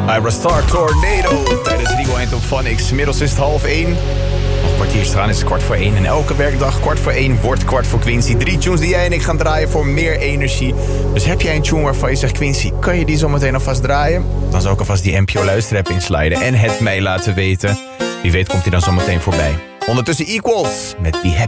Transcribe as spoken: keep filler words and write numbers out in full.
Ira Star Tornado tijdens Rewind op Fun X. Inmiddels is het half één. Nog een kwartier straan is het kwart voor één. En elke werkdag kwart voor één wordt kwart voor Quincy. Drie tunes die jij en ik gaan draaien voor meer energie. Dus heb jij een tune waarvan je zegt, Quincy, kan je die zometeen alvast draaien? Dan zou ik alvast die N P O luisterapp insliden en het mij laten weten. Wie weet komt hij dan zometeen voorbij. Ondertussen Equals met Be Happy.